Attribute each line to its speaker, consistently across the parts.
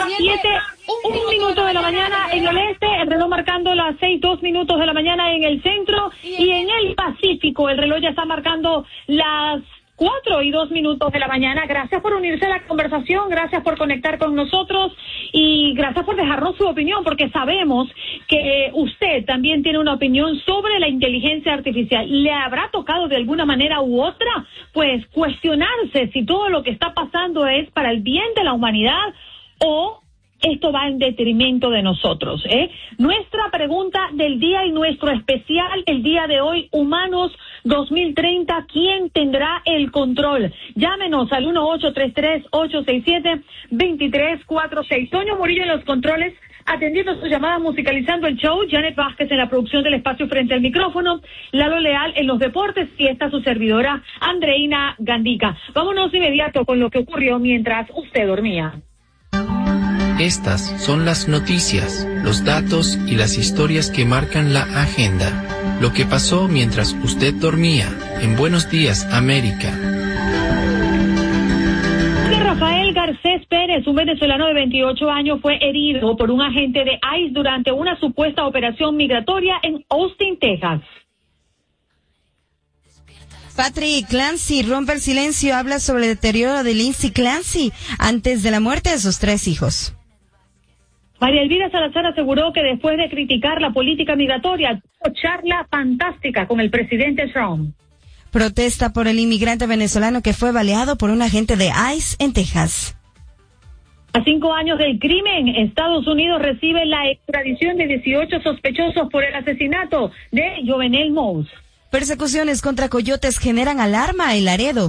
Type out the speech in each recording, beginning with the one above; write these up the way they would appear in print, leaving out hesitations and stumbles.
Speaker 1: 7, 1 minuto de la mañana en el este, el reloj marcando las 6, 2 minutos de la mañana en el centro, y en el Pacífico el reloj ya está marcando las 4 y 2 minutos de la mañana. Gracias por unirse a la conversación, gracias por conectar con nosotros y gracias por dejarnos su opinión, porque sabemos que usted también tiene una opinión sobre la inteligencia artificial. ¿Le habrá tocado de alguna manera u otra, pues, cuestionarse si todo lo que está pasando es para el bien de la humanidad o esto va en detrimento de nosotros? Nuestra pregunta del día y nuestro especial el día de hoy, Humanos 2030, ¿quién tendrá el control? Llámenos al 1-833-867-2346. Toño Murillo en los controles, atendiendo sus llamadas, musicalizando el show. Janet Vázquez en la producción del espacio frente al micrófono. Lalo Leal en los deportes y esta su servidora, Andreina Gandica. Vámonos de inmediato con lo que ocurrió mientras usted dormía.
Speaker 2: Estas son las noticias, los datos y las historias que marcan la agenda. Lo que pasó mientras usted dormía en Buenos Días, América.
Speaker 1: Rafael Garcés Pérez, un venezolano de 28 años, fue herido por un agente de ICE durante una supuesta operación migratoria en Austin, Texas.
Speaker 3: Patrick Clancy rompe el silencio, habla sobre el deterioro de Lindsay Clancy antes de la muerte de sus 3 hijos.
Speaker 1: María Elvira Salazar aseguró que después de criticar la política migratoria, tuvo charla fantástica con el presidente Trump.
Speaker 3: Protesta por el inmigrante venezolano que fue baleado por un agente de ICE en Texas.
Speaker 1: A 5 años del crimen, Estados Unidos recibe la extradición de 18 sospechosos por el asesinato de Jovenel Mouse.
Speaker 3: Persecuciones contra coyotes generan alarma en Laredo.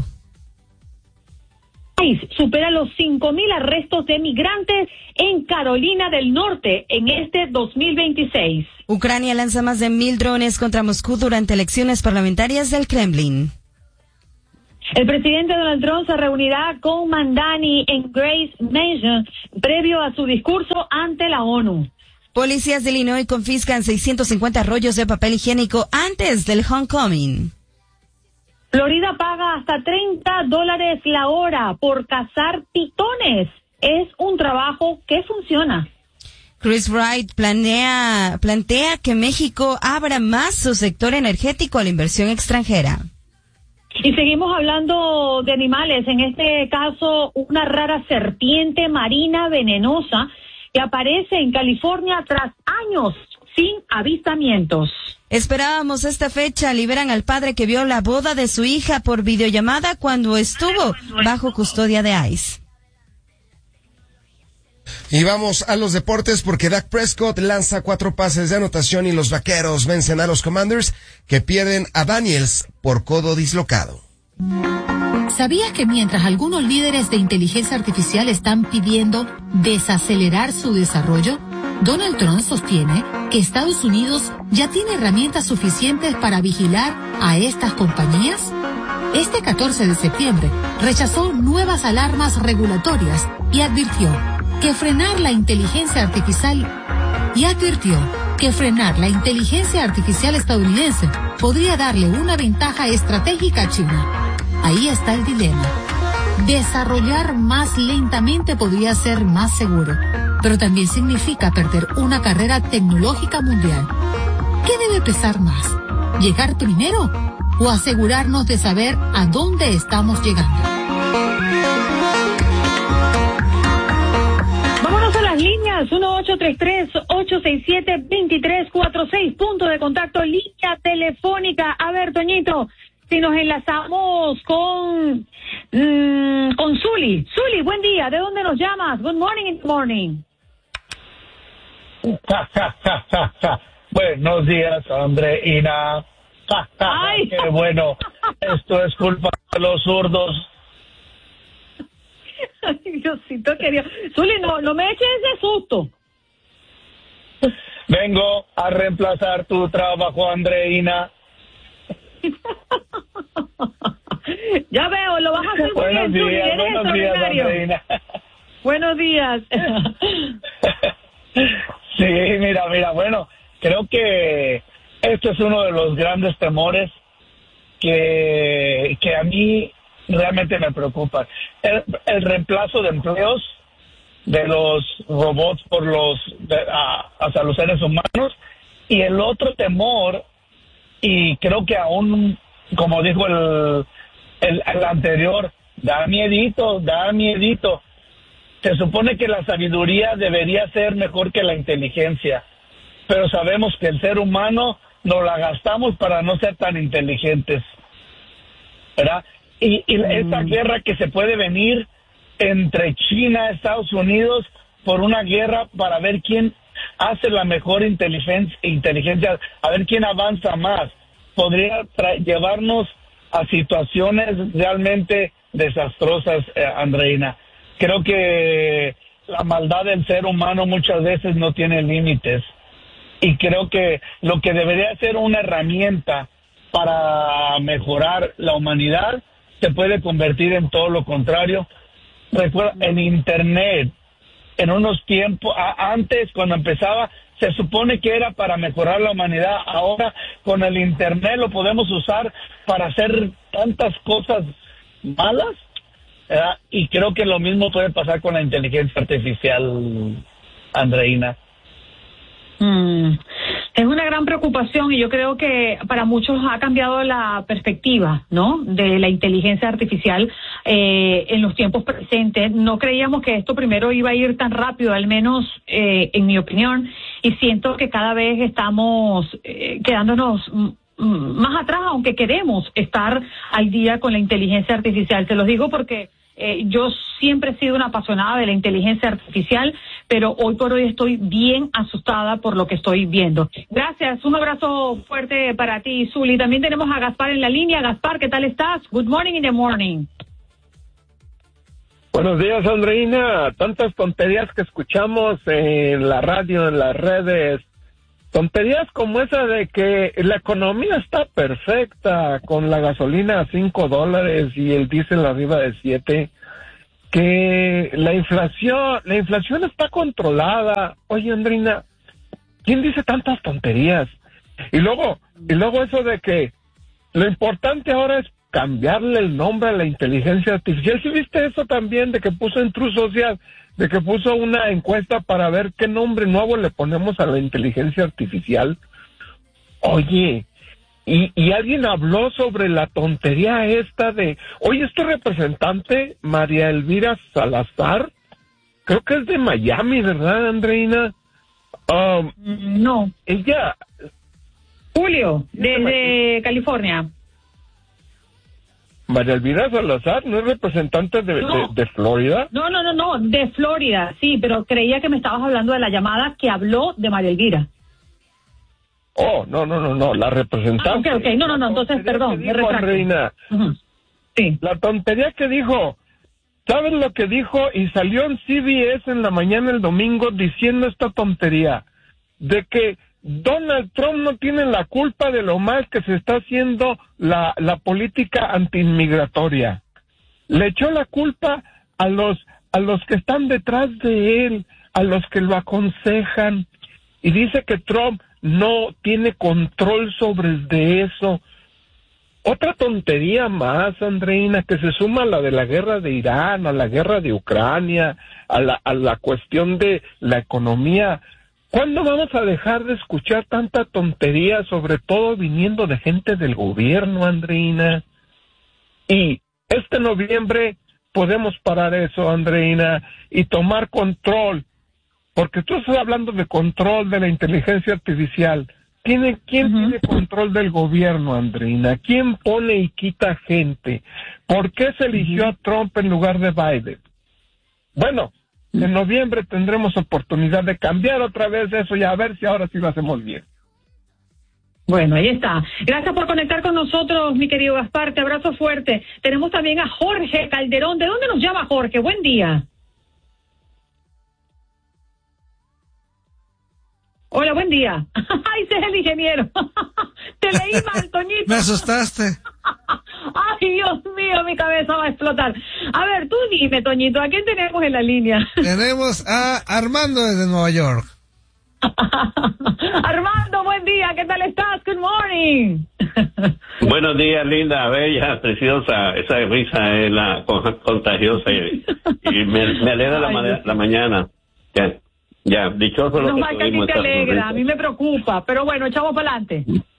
Speaker 1: ICE supera los 5,000 arrestos de migrantes en Carolina del Norte en este 2026.
Speaker 3: Ucrania lanza más de 1,000 drones contra Moscú durante elecciones parlamentarias del Kremlin.
Speaker 1: El presidente Donald Trump se reunirá con Mandani en Grace Mansion previo a su discurso ante la ONU.
Speaker 3: Policías de Illinois confiscan 650 rollos de papel higiénico antes del homecoming.
Speaker 1: Florida paga hasta $30 la hora por cazar pitones. Es un trabajo que funciona.
Speaker 3: Chris Wright plantea que México abra más su sector energético a la inversión extranjera.
Speaker 1: Y seguimos hablando de animales, en este caso una rara serpiente marina venenosa que aparece en California tras años sin avistamientos.
Speaker 3: Esperábamos esta fecha. Liberan al padre que vio la boda de su hija por videollamada cuando estuvo bajo custodia de ICE.
Speaker 4: Y vamos a los deportes porque Dak Prescott lanza 4 pases de anotación y los Vaqueros vencen a los Commanders, que pierden a Daniels por codo dislocado.
Speaker 5: ¿Sabías que mientras algunos líderes de inteligencia artificial están pidiendo desacelerar su desarrollo, Donald Trump sostiene que Estados Unidos ya tiene herramientas suficientes para vigilar a estas compañías? Este 14 de septiembre rechazó nuevas alarmas regulatorias y advirtió que frenar la inteligencia artificial estadounidense podría darle una ventaja estratégica a China. Ahí está el dilema. Desarrollar más lentamente podría ser más seguro, pero también significa perder una carrera tecnológica mundial. ¿Qué debe pesar más? ¿Llegar primero o asegurarnos de saber a dónde estamos llegando?
Speaker 1: Vámonos a las líneas, 1-833-867-2346, punto de contacto, línea telefónica. A ver, Toñito, si nos enlazamos con Zuli. Zuli, buen día, ¿de dónde nos llamas? Good morning in the morning.
Speaker 6: Buenos días, Andreina.
Speaker 1: Ay.
Speaker 6: Qué bueno, esto es culpa de los zurdos.
Speaker 1: Ay, Diosito querido. Zuli, no me eches ese susto.
Speaker 6: Vengo a reemplazar tu trabajo, Andreina.
Speaker 1: Ya veo, lo vas a hacer muy bien, Zuli, eres
Speaker 6: buenos días,
Speaker 1: extraordinario.
Speaker 6: Andreina.
Speaker 1: Buenos días.
Speaker 6: Sí, mira, bueno, creo que esto es uno de los grandes temores que a mí realmente me preocupan. El reemplazo de empleos de los robots hacia los seres humanos. Y el otro temor, y creo que aún, como dijo el anterior, da miedito. Se supone que la sabiduría debería ser mejor que la inteligencia, pero sabemos que el ser humano nos la gastamos para no ser tan inteligentes, ¿verdad? Y esta guerra que se puede venir entre China y Estados Unidos por una guerra para ver quién hace la mejor inteligencia, a ver quién avanza más, podría llevarnos a situaciones realmente desastrosas, Andreina. Creo que la maldad del ser humano muchas veces no tiene límites, y creo que lo que debería ser una herramienta para mejorar la humanidad se puede convertir en todo lo contrario. Recuerda, el Internet, en unos tiempos, antes cuando empezaba, se supone que era para mejorar la humanidad. Ahora con el Internet lo podemos usar para hacer tantas cosas malas, ¿verdad? Y creo que lo mismo puede pasar con la inteligencia artificial, Andreina.
Speaker 1: Es una gran preocupación, y yo creo que para muchos ha cambiado la perspectiva, ¿no?, de la inteligencia artificial en los tiempos presentes. No creíamos que esto primero iba a ir tan rápido, al menos en mi opinión, y siento que cada vez estamos quedándonos más atrás, aunque queremos estar al día con la inteligencia artificial. Te lo digo porque yo siempre he sido una apasionada de la inteligencia artificial, pero hoy por hoy estoy bien asustada por lo que estoy viendo. Gracias, un abrazo fuerte para ti, Zuli. También tenemos a Gaspar en la línea. Gaspar, ¿qué tal estás? Good morning in the morning.
Speaker 7: Buenos días, Andreina. Tantas tonterías que escuchamos en la radio, en las redes. Tonterías como esa de que la economía está perfecta con la gasolina a $5 y el diésel arriba de 7, que la inflación está controlada. Oye, Andrina, ¿quién dice tantas tonterías? Y luego eso de que lo importante ahora es cambiarle el nombre a la inteligencia artificial. ¿Sí viste eso también, de que puso en True Social, de que puso una encuesta para ver qué nombre nuevo le ponemos a la inteligencia artificial? Oye, y alguien habló sobre la tontería esta de, oye, este representante, María Elvira Salazar, creo que es de Miami, ¿verdad, Andreina?
Speaker 1: No.
Speaker 7: Ella...
Speaker 1: Julio, desde California.
Speaker 7: María Elvira Salazar, ¿no es representante de Florida?
Speaker 1: No, de Florida, sí, pero creía que me estabas hablando de la llamada que habló de María Elvira.
Speaker 7: Oh, no, la representante.
Speaker 1: Ok, no, entonces, perdón, me retracto.
Speaker 7: Reina,
Speaker 1: sí.
Speaker 7: La tontería que dijo, ¿sabes lo que dijo? Y salió en CBS en la mañana el domingo diciendo esta tontería, de que Donald Trump no tiene la culpa de lo mal que se está haciendo la política antiinmigratoria. Le echó la culpa a los que están detrás de él, a los que lo aconsejan, y dice que Trump no tiene control sobre de eso. Otra tontería más, Andreina, que se suma a la de la guerra de Irán, a la guerra de Ucrania, a la cuestión de la economía. ¿Cuándo vamos a dejar de escuchar tanta tontería, sobre todo viniendo de gente del gobierno, Andreina? Y este noviembre podemos parar eso, Andreina, y tomar control, porque tú estás hablando de control de la inteligencia artificial. ¿Quién tiene control del gobierno, Andreina? ¿Quién pone y quita gente? ¿Por qué se eligió a Trump en lugar de Biden? Bueno, en noviembre tendremos oportunidad de cambiar otra vez eso y a ver si ahora sí lo hacemos bien.
Speaker 1: Bueno, ahí está. Gracias por conectar con nosotros, mi querido Gaspar. Te abrazo fuerte. Tenemos también a Jorge Calderón. ¿De dónde nos llama Jorge? Buen día. Hola, buen día. Ay, ese es el ingeniero. Te leí mal, Toñito.
Speaker 8: Me asustaste.
Speaker 1: Ay, Dios mío, mi cabeza va a explotar. A ver, tú dime, Toñito, ¿a quién tenemos en la línea?
Speaker 8: Tenemos a Armando desde Nueva York.
Speaker 1: Armando, buen día, ¿qué tal estás? Good morning.
Speaker 9: Buenos días, linda, bella, preciosa. Esa risa es la contagiosa y me alegra la mañana. Ya, dichoso lo que
Speaker 1: no, que a ti te alegra, a mí me preocupa, pero bueno, echamos para adelante.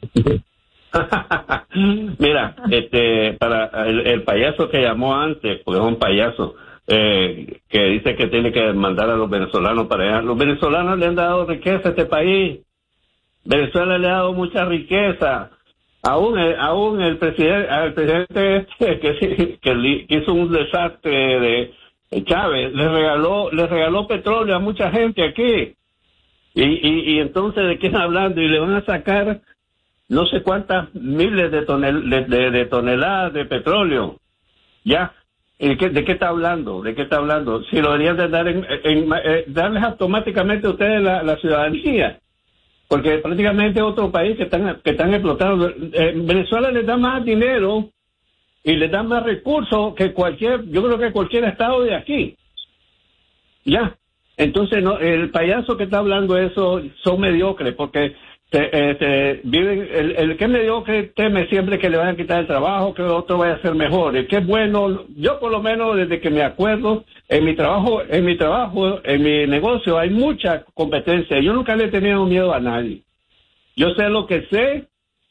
Speaker 9: Mira, para el payaso que llamó antes, porque es un payaso, que dice que tiene que mandar a los venezolanos para allá. Los venezolanos le han dado riqueza a este país. Venezuela le ha dado mucha riqueza. Aún el presidente que hizo un desastre de Chávez le regaló petróleo a mucha gente aquí. Y entonces, ¿de qué están hablando? Y le van a sacar no sé cuántas miles de toneladas de petróleo. Ya. ¿De qué está hablando? ¿De qué está hablando? Si lo deberían de dar darles automáticamente a ustedes la ciudadanía. Porque prácticamente es otro país que están explotando. Venezuela les da más dinero y les da más recursos que yo creo que cualquier estado de aquí. Ya. Entonces, no, el payaso que está hablando eso son mediocres, porque viven, el que es mediocre teme siempre que le vayan a quitar el trabajo, que el otro vaya a ser mejor. El que es bueno, yo por lo menos desde que me acuerdo, en mi trabajo, en mi negocio hay mucha competencia. Yo nunca le he tenido miedo a nadie. Yo sé lo que sé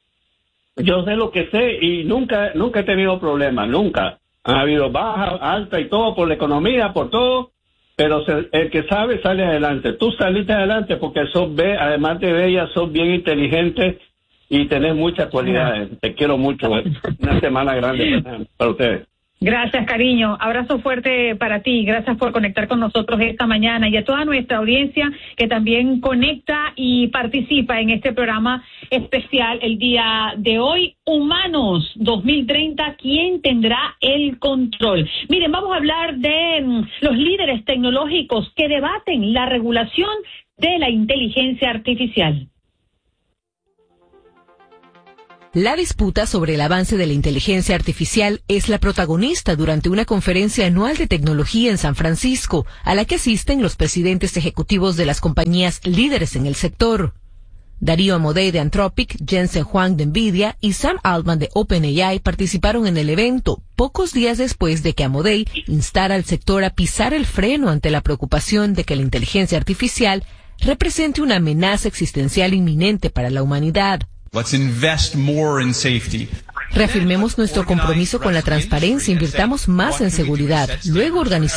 Speaker 9: y nunca he tenido problemas, nunca. Han habido bajas, altas y todo por la economía, por todo. Pero el que sabe sale adelante. Tú saliste adelante porque además de bella, sos bien inteligente y tenés muchas cualidades. Te quiero mucho. Una semana grande para ustedes.
Speaker 1: Gracias, cariño. Abrazo fuerte para ti. Gracias por conectar con nosotros esta mañana y a toda nuestra audiencia que también conecta y participa en este programa especial el día de hoy. Humanos 2030, ¿quién tendrá el control? Miren, vamos a hablar de los líderes tecnológicos que debaten la regulación de la inteligencia artificial.
Speaker 10: La disputa sobre el avance de la inteligencia artificial es la protagonista durante una conferencia anual de tecnología en San Francisco, a la que asisten los presidentes ejecutivos de las compañías líderes en el sector. Darío Amodei de Anthropic, Jensen Huang de Nvidia y Sam Altman de OpenAI participaron en el evento, pocos días después de que Amodei instara al sector a pisar el freno ante la preocupación de que la inteligencia artificial represente una amenaza existencial inminente para la humanidad.
Speaker 11: Let's invest more in safety.
Speaker 10: Reafirmemos nuestro compromiso con la transparencia, invirtamos más en seguridad. Luego organicemos